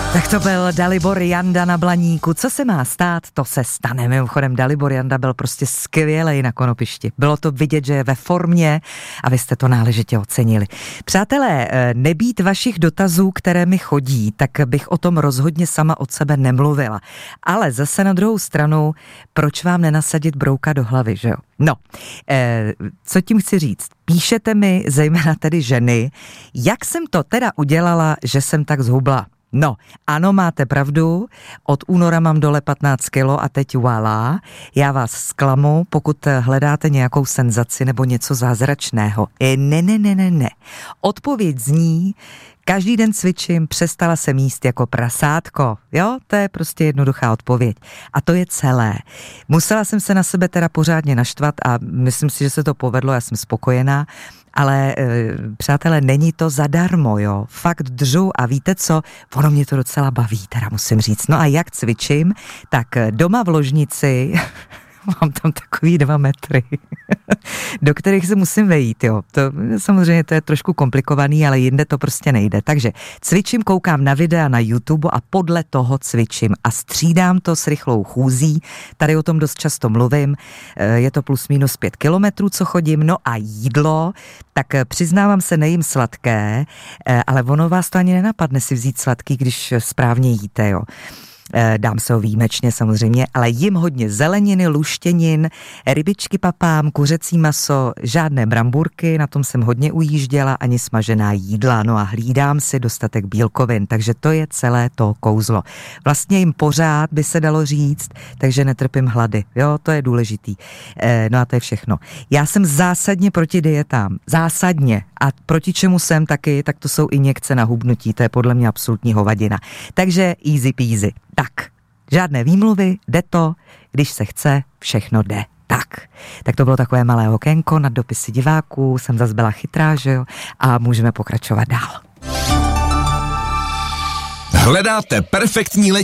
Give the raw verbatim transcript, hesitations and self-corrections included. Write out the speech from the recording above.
Tak to byl Dalibor Janda na Blaníku. Co se má stát, to se stane. Mimochodem Dalibor Janda byl prostě skvělej na konopišti. Bylo to vidět, že je ve formě a vy jste to náležitě ocenili. Přátelé, nebýt vašich dotazů, které mi chodí, tak bych o tom rozhodně sama od sebe nemluvila. Ale zase na druhou stranu, proč vám nenasadit brouka do hlavy, že jo? No, eh, co tím chci říct? Píšete mi, zejména tedy ženy, jak jsem to teda udělala, že jsem tak zhubla. No, ano, máte pravdu, od února mám dole patnáct kilo a teď voilà, já vás zklamu, pokud hledáte nějakou senzaci nebo něco zázračného. E, ne, ne, ne, ne, ne. Odpověď zní, každý den cvičím, přestala jsem jíst jako prasátko. Jo, to je prostě jednoduchá odpověď. A to je celé. Musela jsem se na sebe teda pořádně naštvat a myslím si, že se to povedlo, já jsem spokojená. Ale e, přátelé, není to zadarmo, jo. Fakt držu a víte co, ono mě to docela baví, teda musím říct. No a jak cvičím, tak doma v ložnici mám tam takový dva metry, do kterých se musím vejít, jo. To, samozřejmě to je trošku komplikovaný, ale jinde to prostě nejde. Takže cvičím, koukám na videa na YouTube a podle toho cvičím a střídám to s rychlou chůzí. Tady o tom dost často mluvím. Je to plus minus pět kilometrů, co chodím. No a jídlo, tak přiznávám se, nejím sladké, ale ono vás to ani nenapadne si vzít sladký, když správně jíte, jo. Dám se ho výjimečně samozřejmě, ale jim hodně zeleniny, luštěnin, rybičky papám, kuřecí maso, žádné bramburky, na tom jsem hodně ujížděla, ani smažená jídla, no a hlídám si dostatek bílkovin, takže to je celé to kouzlo. Vlastně jim pořád by se dalo říct, takže netrpím hlady, jo, to je důležitý. E, no a to je všechno. Já jsem zásadně proti dietám, zásadně, a proti čemu jsem taky, tak to jsou injekce na hubnutí, to je podle mě absolutní hovadina. Takže easy peasy. Tak, žádné výmluvy, jde to, když se chce, všechno jde. Tak, tak to bylo takové malé okénko nad dopisy diváků, jsem zase byla chytrá, že jo, a můžeme pokračovat dál. Hledáte perfektní